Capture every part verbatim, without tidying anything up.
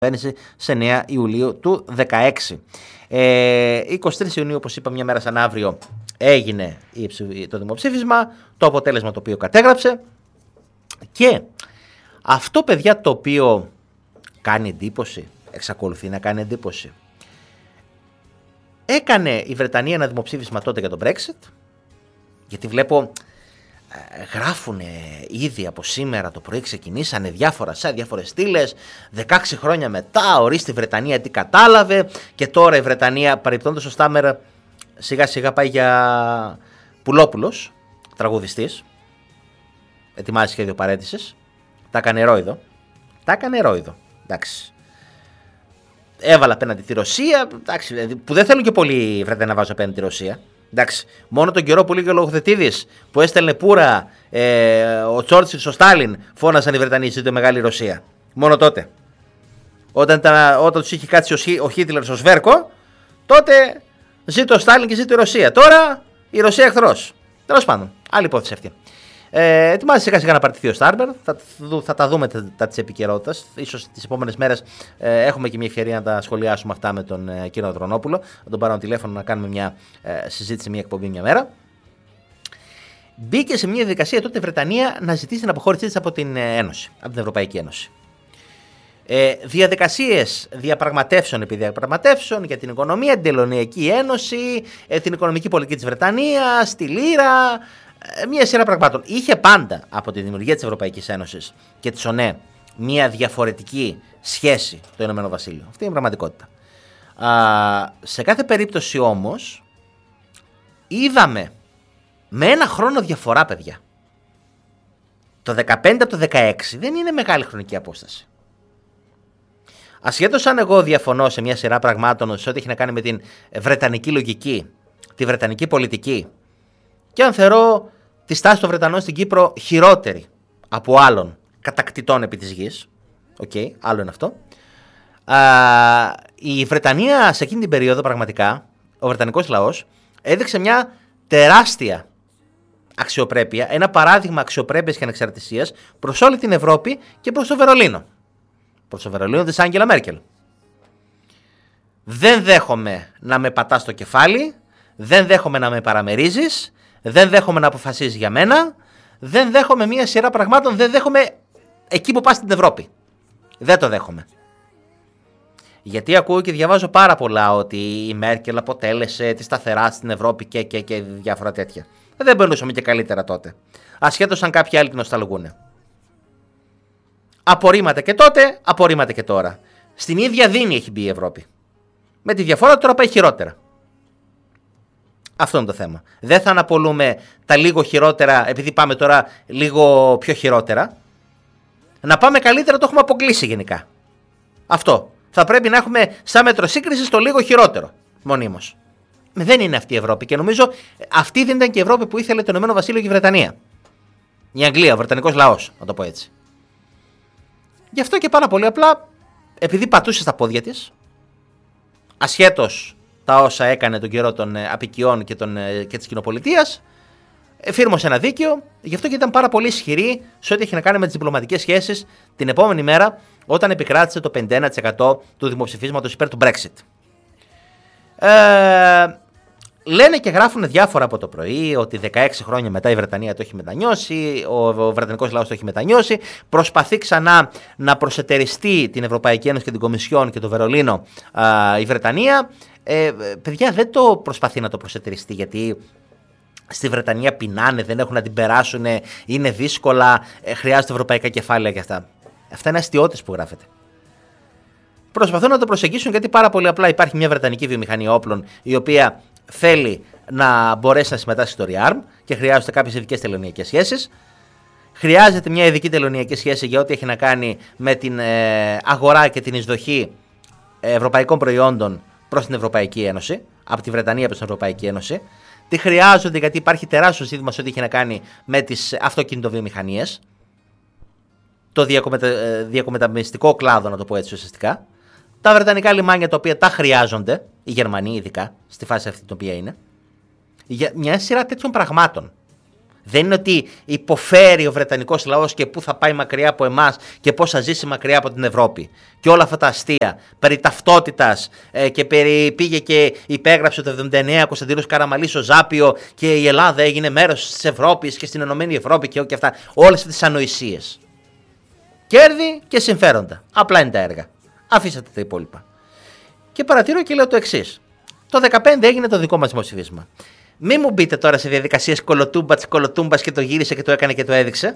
σε εννέα Ιουλίου του δεκαέξι. Ε, είκοσι τρεις Ιουνίου, όπως είπα, μια μέρα σαν αύριο, έγινε το δημοψήφισμα, το αποτέλεσμα το οποίο κατέγραψε. Και αυτό, παιδιά, το οποίο κάνει εντύπωση, εξακολουθεί να κάνει εντύπωση. Έκανε η Βρετανία ένα δημοψήφισμα τότε για το Brexit, γιατί βλέπω γράφουν ήδη από σήμερα το πρωί, ξεκινήσανε διάφορα σε διάφορες στήλες. δεκαέξι χρόνια μετά, ορίστε η Βρετανία τι κατάλαβε. Και τώρα η Βρετανία, παρεπτόντως ο Στάμερ, σιγά σιγά πάει για Πουλόπουλος, τραγουδιστής. Ετοιμάζει σχέδιο παραίτησης. Τα έκανε ρόιδο. Τα έκανε ρόιδο. Εντάξει. Έβαλα απέναντι τη Ρωσία. Εντάξει, που δεν θέλουν και πολύ οι Βρετανοί να βάζουν απέναντι τη Ρωσία. Εντάξει, μόνο τον καιρό που λέγει ο Λογοθετίδης που έστελνε πουρα ε, ο Τσόρτσιλ στο Στάλιν, φώνασαν οι Βρετανοί ζήτω μεγάλη Ρωσία. Μόνο τότε. Όταν, τα, όταν τους είχε κάτσει ο, ο Χίτλερ στο σβέρκο, τότε ζήτω ο Στάλιν και ζήτω η Ρωσία. Τώρα η Ρωσία εχθρός. Τέλος πάντων, άλλη υπόθεση αυτή. Ε, ετοιμάζει σιγά σιγά να παρτιθεί ο Στάρμπερ. Θα, θα τα δούμε τα, τα της επικαιρότητας. Ίσως τις επόμενες μέρες ε, έχουμε και μια ευκαιρία να τα σχολιάσουμε αυτά με τον ε, κύριο Δρονόπουλο. Να τον πάρω τηλέφωνο να κάνουμε μια ε, συζήτηση, μια εκπομπή μια μέρα. Μπήκε σε μια διαδικασία τότε η Βρετανία να ζητήσει την αποχώρησή της από την Ένωση, από την Ευρωπαϊκή Ένωση. Ε, διαδικασίες διαπραγματεύσεων επί διαπραγματεύσεων για την οικονομία, την Τελωνειακή Ένωση, ε, την οικονομική πολιτική της Βρετανίας, τη Λύρα. Μία σειρά πραγμάτων. Είχε πάντα από τη δημιουργία της Ευρωπαϊκής Ένωσης και της ΟΝΕ μία διαφορετική σχέση το Ηνωμένο Βασίλειο. Αυτή είναι η πραγματικότητα. Α, σε κάθε περίπτωση όμως είδαμε με ένα χρόνο διαφορά, παιδιά. Το δεκαπέντε από το δεκαέξι δεν είναι μεγάλη χρονική απόσταση. Ασχέτως αν εγώ διαφωνώ σε μια σειρά πραγμάτων σε ό,τι έχει να κάνει με την βρετανική λογική, τη βρετανική πολιτική, και αν θεωρώ τη στάση των Βρετανών στην Κύπρο χειρότερη από άλλων κατακτητών επί της γης. Οκ, okay, άλλο είναι αυτό. Α, η Βρετανία σε εκείνη την περίοδο πραγματικά, ο βρετανικός λαός, έδειξε μια τεράστια αξιοπρέπεια, ένα παράδειγμα αξιοπρέπειας και ανεξαρτησίας προς όλη την Ευρώπη και προς το Βερολίνο. Προς το Βερολίνο της Άγγελα Μέρκελ. Δεν δέχομαι να με πατάς στο κεφάλι, δεν δέχομαι να με παραμερίζεις, δεν δέχομαι να αποφασίζεις για μένα, δεν δέχομαι μία σειρά πραγμάτων, δεν δέχομαι εκεί που πας στην Ευρώπη. Δεν το δέχομαι. Γιατί ακούω και διαβάζω πάρα πολλά ότι η Μέρκελ αποτέλεσε τη σταθερά στην Ευρώπη και, και, και διάφορα τέτοια. Δεν μπορούσαμε και καλύτερα τότε. Ασχέτως αν κάποιοι άλλοι την νοσταλγούνε. Απορρίμματα και τότε, απορρίμματα και τώρα. Στην ίδια δίνη έχει μπει η Ευρώπη. Με τη διαφορά τώρα πάει χειρότερα. Αυτό είναι το θέμα. Δεν θα αναπολούμε τα λίγο χειρότερα, επειδή πάμε τώρα λίγο πιο χειρότερα. Να πάμε καλύτερα, το έχουμε αποκλείσει γενικά. Αυτό. Θα πρέπει να έχουμε σαν μέτρο σύγκριση το λίγο χειρότερο. Μονίμως. Δεν είναι αυτή η Ευρώπη και νομίζω αυτή δεν ήταν και η Ευρώπη που ήθελε το Ηνωμένο Βασίλειο και η Βρετανία. Η Αγγλία, ο βρετανικός λαός, να το πω έτσι. Γι' αυτό και πάρα πολύ απλά, επειδή πατούσε στα πόδια της, ασχέτως τα όσα έκανε τον καιρό των απικιών και, των, και της κοινοπολιτείας, εφήρμοσε ένα δίκαιο, γι' αυτό και ήταν πάρα πολύ ισχυρή σε ό,τι έχει να κάνει με τις διπλωματικές σχέσεις την επόμενη μέρα, όταν επικράτησε το πενήντα ένα τοις εκατό του δημοψηφίσματος υπέρ του Brexit. Ε, λένε και γράφουν διάφορα από το πρωί ότι δεκαέξι χρόνια μετά η Βρετανία το έχει μετανιώσει, ο, ο βρετανικός λαός το έχει μετανιώσει, προσπαθεί ξανά να προσετεριστεί την Ευρωπαϊκή Ένωση και την Κομισιόν και το Βερολίνο α, η Βρετανία. Ε, παιδιά, δεν το προσπαθεί να το προσετεριστεί, γιατί στη Βρετανία πεινάνε, δεν έχουν να την περάσουν, είναι δύσκολα, ε, χρειάζονται ευρωπαϊκά κεφάλαια και αυτά. Αυτά είναι αστιώτες που γράφεται. Προσπαθούν να το προσεγγίσουν γιατί πάρα πολύ απλά υπάρχει μια βρετανική βιομηχανία όπλων η οποία θέλει να μπορέσει να συμμετάσχει στο ReArm και χρειάζονται κάποιες ειδικές τελωνειακές σχέσεις. Χρειάζεται μια ειδική τελωνειακή σχέση για ό,τι έχει να κάνει με την ε, αγορά και την εισδοχή ευρωπαϊκών προϊόντων προς την Ευρωπαϊκή Ένωση, από τη Βρετανία προς την Ευρωπαϊκή Ένωση. Τι χρειάζονται γιατί υπάρχει τεράστιο ζήτημα σε ό,τι έχει να κάνει με τις αυτοκινητοβιομηχανίες. Το διακομετα... διακομεταμιστικό κλάδο, να το πω έτσι ουσιαστικά. Τα βρετανικά λιμάνια τα οποία τα χρειάζονται, οι Γερμανοί ειδικά, στη φάση αυτή την οποία είναι. Για μια σειρά τέτοιων πραγμάτων. Δεν είναι ότι υποφέρει ο Βρετανικός λαός και πού θα πάει μακριά από εμάς και πώς θα ζήσει μακριά από την Ευρώπη. Και όλα αυτά τα αστεία περί ταυτότητας ε, και περί πήγε και υπέγραψε το εβδομήντα εννέα Κωνσταντίνος Καραμανλής ο Ζάπιο και η Ελλάδα έγινε μέρος της Ευρώπης και στην Ενωμένη Ευρώπη και, και αυτά. Όλες αυτές τις ανοησίες. Κέρδη και συμφέροντα. Απλά είναι τα έργα. Αφήσατε τα υπόλοιπα. Και παρατηρώ και λέω το εξής. Το δεκαπέντε έγινε το δικό μας δημοψήφισμα. Μην μου μπείτε τώρα σε διαδικασίες κολοτούμπατς, κολοτούμπας και το γύρισε και το έκανε και το έδειξε.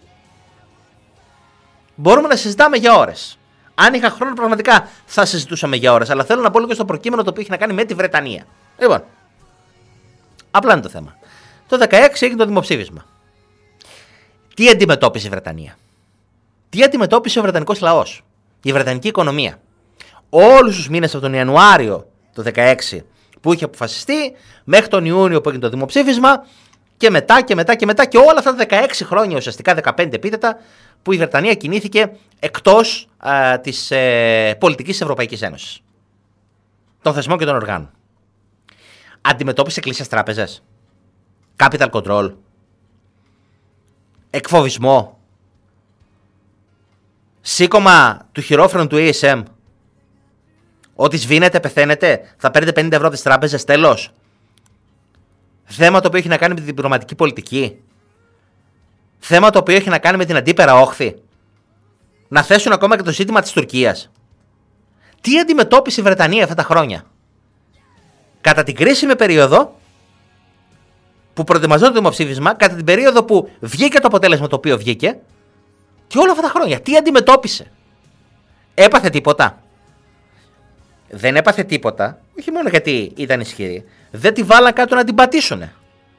Μπορούμε να συζητάμε για ώρες. Αν είχα χρόνο, πραγματικά θα συζητούσαμε για ώρες. Αλλά θέλω να πω λίγο στο προκείμενο το οποίο έχει να κάνει με τη Βρετανία. Λοιπόν, απλά είναι το θέμα. Το δεκαέξι έγινε το δημοψήφισμα. Τι αντιμετώπισε η Βρετανία? Τι αντιμετώπισε ο Βρετανικός λαός? Η Βρετανική οικονομία. Όλους τους μήνες από τον Ιανουάριο το δεκαέξι που είχε αποφασιστεί, μέχρι τον Ιούνιο που έγινε το δημοψήφισμα, και μετά και μετά και μετά και όλα αυτά τα δεκαέξι χρόνια, ουσιαστικά δεκαπέντε επίθετα, που η Βρετανία κινήθηκε εκτός α, της ε, πολιτικής Ευρωπαϊκής Ένωσης, των θεσμών και των οργάνων. Αντιμετώπισε κλειστές τράπεζες, capital control, εκφοβισμό, σήκωμα του χειρόφρονου του ι ες εμ. Ότι σβήνετε, πεθαίνετε, θα παίρνετε πενήντα ευρώ από τις τράπεζες, τέλος. Θέμα το οποίο έχει να κάνει με την διπλωματική πολιτική. Θέμα το οποίο έχει να κάνει με την αντίπερα όχθη. Να θέσουν ακόμα και το ζήτημα της Τουρκίας. Τι αντιμετώπισε η Βρετανία αυτά τα χρόνια? Κατά την κρίσιμη περίοδο που προετοιμαζόταν το δημοψήφισμα, κατά την περίοδο που βγήκε το αποτέλεσμα το οποίο βγήκε, και όλα αυτά τα χρόνια, τι αντιμετώπισε? Έπαθε τίποτα? Δεν έπαθε τίποτα, όχι μόνο γιατί ήταν ισχυρή, δεν τη βάλαν κάτω να την πατήσουνε.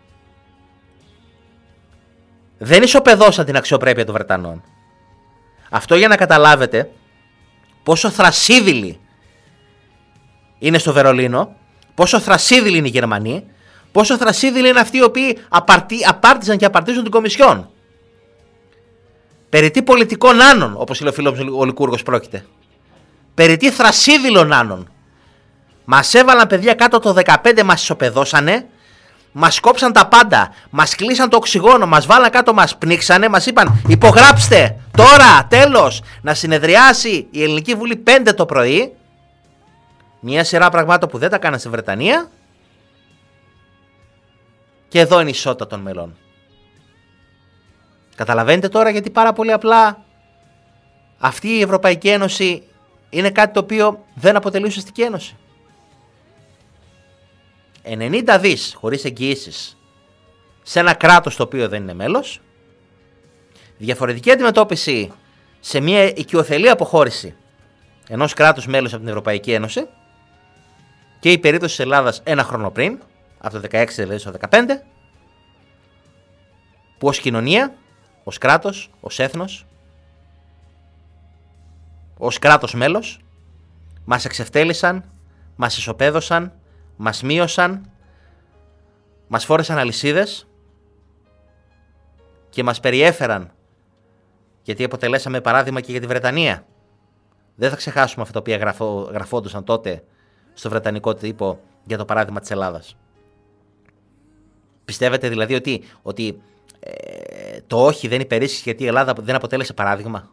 Δεν ισοπεδώσαν την αξιοπρέπεια των Βρετανών. Αυτό για να καταλάβετε πόσο θρασίδηλοι είναι στο Βερολίνο, πόσο θρασίδηλοι είναι οι Γερμανοί, πόσο θρασίδηλοι είναι αυτοί οι οποίοι απαρτί, απάρτιζαν και απαρτίζουν την Κομισιόν. Περί τι πολιτικών άνων, όπως λέει ο φίλος ο Λικούργος, πρόκειται. Περί τι θρασίδηλων άνων. Μας έβαλαν παιδιά κάτω το δεκαπέντε, μας ισοπεδώσανε, μας κόψαν τα πάντα, μας κλείσαν το οξυγόνο, μας βάλαν κάτω, μας πνίξανε, μας είπαν υπογράψτε τώρα, τέλος, να συνεδριάσει η Ελληνική Βουλή πέντε το πρωί. Μια σειρά πραγμάτων που δεν τα κάναν στη Βρετανία. Και εδώ είναι η ισότητα των μελών. Καταλαβαίνετε τώρα γιατί πάρα πολύ απλά αυτή η Ευρωπαϊκή Ένωση είναι κάτι το οποίο δεν αποτελεί ουσιαστική ένωση. ενενήντα δις χωρίς εγγυήσεις σε ένα κράτος το οποίο δεν είναι μέλος. Διαφορετική αντιμετώπιση σε μια οικειοθελή αποχώρηση ενός κράτους μέλους από την Ευρωπαϊκή Ένωση. Και η περίπτωση της Ελλάδας ένα χρόνο πριν, από το δεκαέξι δηλαδή στο δεκαπέντε, που ως κοινωνία, ως κράτος, ως έθνος, ως κράτος μέλος, μας εξευτέλισαν, μας ισοπαίδωσαν, μας μείωσαν, μας φόρεσαν αλυσίδες και μας περιέφεραν, γιατί αποτελέσαμε παράδειγμα και για τη Βρετανία. Δεν θα ξεχάσουμε αυτά τα οποία γραφό, γραφόντουσαν τότε στο βρετανικό τύπο για το παράδειγμα της Ελλάδας. Πιστεύετε δηλαδή ότι, ότι ε, το όχι δεν υπερίσχυε γιατί η Ελλάδα δεν αποτέλεσε παράδειγμα?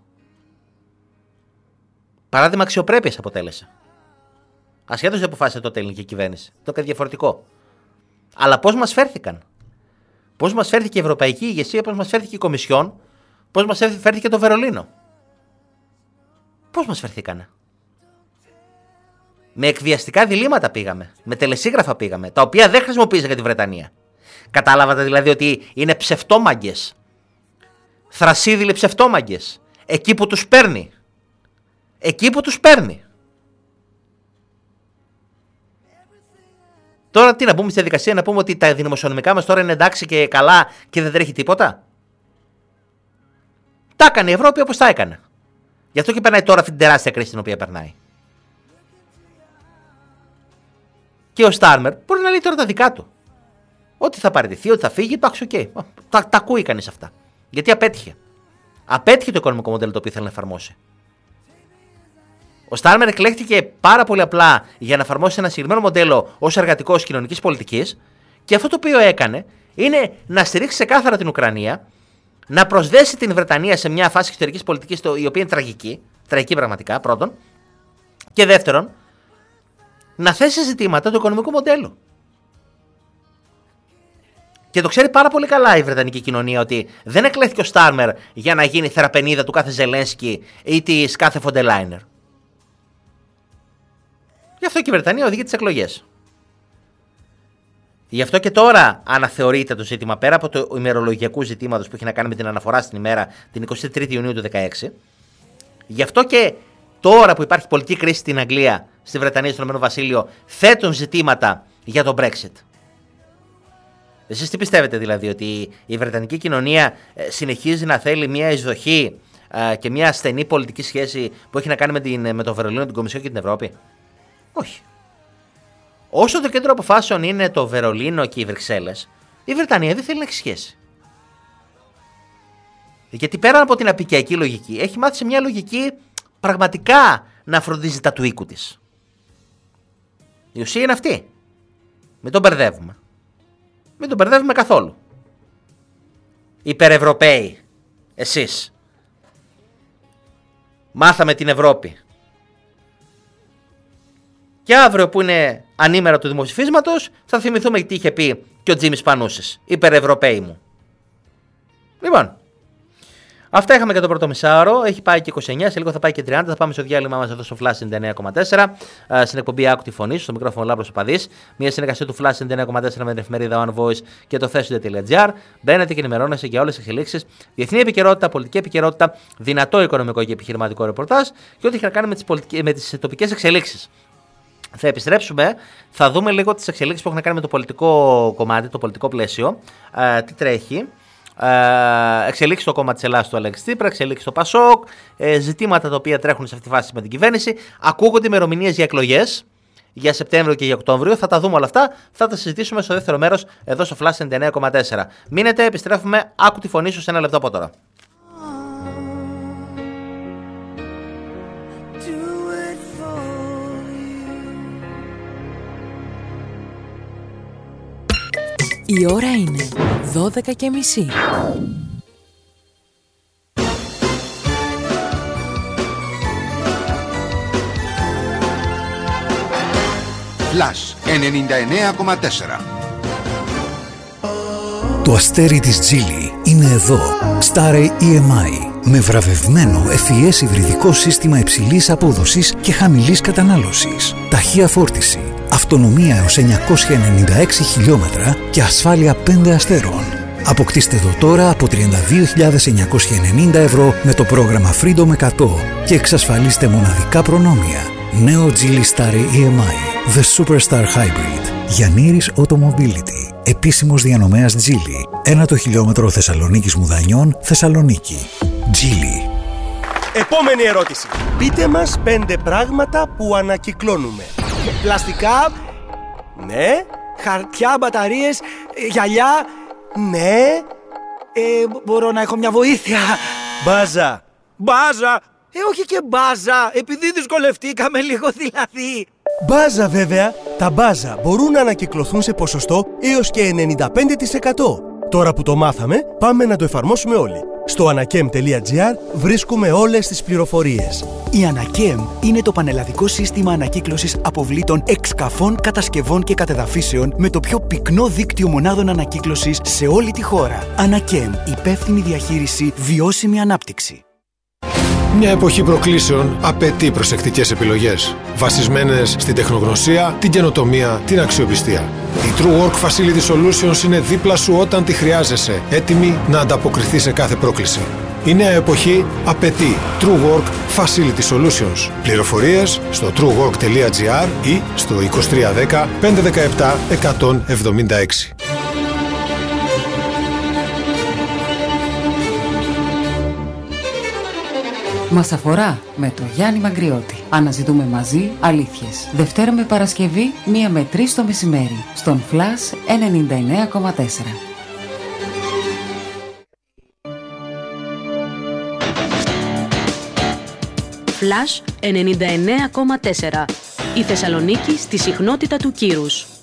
Παράδειγμα αξιοπρέπειας αποτέλεσε. Ασχέτως δεν αποφάσισε τότε η ελληνική κυβέρνηση. Το έκανε διαφορετικό. Αλλά πώς μας φέρθηκαν? Πώς μας φέρθηκε η ευρωπαϊκή ηγεσία, πώς μας φέρθηκε η Κομισιόν, πώς μας φέρθηκε το Βερολίνο? Πώς μας φερθήκανε? Με εκβιαστικά διλήμματα πήγαμε. Με τελεσίγραφα πήγαμε. Τα οποία δεν χρησιμοποίησε για τη Βρετανία. Κατάλαβατε δηλαδή ότι είναι ψευτόμαγκες. Θρασίδηλοι ψευτόμαγκες. Εκεί που τους παίρνει. Εκεί που τους παίρνει. Τώρα τι να πούμε στη διαδικασία, να πούμε ότι τα δημοσιονομικά μας τώρα είναι εντάξει και καλά και δεν τρέχει τίποτα? Τα έκανε η Ευρώπη όπως τα έκανε. Γι' αυτό και περνάει τώρα αυτή την τεράστια κρίση την οποία περνάει. Και ο Στάρμερ μπορεί να λέει τώρα τα δικά του. Ότι θα παραιτηθεί, ότι θα φύγει, εντάξει, οκ. Okay. Τα, τα ακούει κανείς αυτά. Γιατί απέτυχε. Απέτυχε το οικονομικό μοντέλο το οποίο ήθελε να εφαρμόσει. Ο Στάρμερ εκλέχθηκε πάρα πολύ απλά για να εφαρμόσει ένα συγκεκριμένο μοντέλο ως εργατικός κοινωνικής πολιτικής και αυτό το οποίο έκανε είναι να στηρίξει ξεκάθαρα την Ουκρανία, να προσδέσει την Βρετανία σε μια φάση εξωτερικής πολιτικής η οποία είναι τραγική, τραγική πραγματικά, πρώτον, και δεύτερον, να θέσει ζητήματα του οικονομικού μοντέλου. Και το ξέρει πάρα πολύ καλά η Βρετανική κοινωνία ότι δεν εκλέχθηκε ο Στάρμερ για να γίνει θεραπενίδα του κάθε Ζελένσκι ή της κάθε Φοντελάινερ. Γι' αυτό και η Βρετανία οδηγεί τις εκλογές. Γι' αυτό και τώρα αναθεωρείται το ζήτημα πέρα από το ημερολογιακού ζητήματος που έχει να κάνει με την αναφορά στην ημέρα την εικοστή τρίτη Ιουνίου του δύο χιλιάδες δεκαέξι. Γι' αυτό και τώρα που υπάρχει πολιτική κρίση στην Αγγλία, στη Βρετανία, στο Ηνωμένο Βασίλειο, θέτουν ζητήματα για το Brexit. Εσείς τι πιστεύετε δηλαδή, ότι η Βρετανική κοινωνία συνεχίζει να θέλει μια εισδοχή και μια στενή πολιτική σχέση που έχει να κάνει με, την, με το Βερολίνο, την Κομισιόν και την Ευρώπη? Όχι. Όσο το κέντρο αποφάσεων είναι το Βερολίνο και οι Βρυξέλλες, η Βρετανία δεν θέλει να έχει σχέση. Γιατί πέρα από την απικιακή λογική, έχει μάθει σε μια λογική πραγματικά να φροντίζει τα του οίκου της. Η ουσία είναι αυτή. Μην τον μπερδεύουμε. Μην τον μπερδεύουμε καθόλου. Υπερευρωπαίοι, εσείς. Μάθαμε την Ευρώπη. Και αύριο που είναι ανήμερα του δημοψηφίσματος θα θυμηθούμε τι είχε πει και ο Τζίμις Πανούσης. Υπερευρωπαίοι μου. Λοιπόν, αυτά είχαμε για το πρώτο μισάωρο. Έχει πάει και είκοσι εννιά, σε λίγο θα πάει και τριάντα. Θα πάμε στο διάλειμμα μας εδώ στο Flash ενενήντα εννέα κόμμα τέσσερα. Στην εκπομπή Άκου τη Φωνή, στο μικρόφωνο Λάμπρος ο Παδής. Μια συνεργασία του Flash ενενήντα εννέα κόμμα τέσσερα με την εφημερίδα One Voice και το thesode.gr. Μπαίνετε και ενημερώνεστε για όλες τις εξελίξεις. Διεθνή επικαιρότητα, πολιτική επικαιρότητα, δυνατό οικονομικό και επιχειρηματικό ρεπορτάζ και ό,τι έχει να κάνει με τις, πολιτικές, με τις τοπικές εξελίξεις. Θα επιστρέψουμε, θα δούμε λίγο τις εξελίξεις που έχουν να κάνει με το πολιτικό κομμάτι, το πολιτικό πλαίσιο. Ε, τι τρέχει. Ε, εξελίξει το κόμμα της Ελλάδας του Αλέξη Τσίπρα, εξελίξει το Πασόκ, ε, ζητήματα τα οποία τρέχουν σε αυτή τη φάση με την κυβέρνηση. Ακούγονται ημερομηνίες για εκλογές για Σεπτέμβριο και για Οκτώβριο. Θα τα δούμε όλα αυτά. Θα τα συζητήσουμε στο δεύτερο μέρος εδώ στο Flash ενενήντα εννέα κόμμα τέσσερα. Μείνετε, επιστρέφουμε. Άκου τη φωνή σου σε ένα λεπτό από τώρα. Η ώρα είναι δώδεκα και μισή. Flash ενενήντα εννέα κόμμα τέσσερα. Το αστέρι της Geely είναι εδώ. Starry ι εμ άι. Με βραβευμένο εφ ι ες υβριδικό σύστημα υψηλής απόδοσης και χαμηλής κατανάλωσης. Ταχεία φόρτιση. Αυτονομία έως εννιακόσια ενενήντα έξι χιλιόμετρα και ασφάλεια πέντε αστέρων. Αποκτήστε το τώρα από τριάντα δύο χιλιάδες εννιακόσια ενενήντα ευρώ με το πρόγραμμα Freedom εκατό και εξασφαλίστε μοναδικά προνόμια. Νέο Geely Starry ι εμ άι. The Superstar Hybrid. Γιαννήρης Automobility. Επίσημος διανομέας Geely. Ένα το χιλιόμετρο Θεσσαλονίκης Μουδανιών, Θεσσαλονίκη. Geely. Επόμενη ερώτηση. Πείτε μας πέντε πράγματα που ανακυκλώνουμε. Πλαστικά. Ναι. Χαρτιά, μπαταρίες, γυαλιά. Ναι. Ε, μπορώ να έχω μια βοήθεια? Μπάζα. Μπάζα. Ε, όχι και μπάζα, επειδή δυσκολευτήκαμε λίγο δηλαδή. Μπάζα βέβαια. Τα μπάζα μπορούν να ανακυκλωθούν σε ποσοστό έως και ενενήντα πέντε τοις εκατό. Τώρα που το μάθαμε, πάμε να το εφαρμόσουμε όλοι. Στο ανακέμ τελεία τζι άρ βρίσκουμε όλες τις πληροφορίες. Η Ανακέμ είναι το πανελλαδικό σύστημα ανακύκλωσης αποβλήτων εξκαφών, κατασκευών και κατεδαφίσεων με το πιο πυκνό δίκτυο μονάδων ανακύκλωσης σε όλη τη χώρα. Ανακέμ, υπεύθυνη διαχείριση, βιώσιμη ανάπτυξη. Μια εποχή προκλήσεων απαιτεί προσεκτικές επιλογές, βασισμένες στην τεχνογνωσία, την καινοτομία, την αξιοπιστία. Η True Work Facility Solutions είναι δίπλα σου όταν τη χρειάζεσαι, έτοιμη να ανταποκριθεί σε κάθε πρόκληση. Η νέα εποχή απαιτεί True Work Facility Solutions. Πληροφορίες στο truework τελεία τζι άρ ή στο είκοσι τρία δέκα πεντακόσια δεκαεπτά εκατόν εβδομήντα έξι. Μας αφορά με το Γιάννη Μαγκριώτη. Αναζητούμε μαζί αλήθειες. Δευτέρα με Παρασκευή, μία με τρεις το μεσημέρι. Στον Flash ενενήντα εννέα κόμμα τέσσερα. Flash ενενήντα εννέα κόμμα τέσσερα. Η Θεσσαλονίκη στη συχνότητα του κύρους.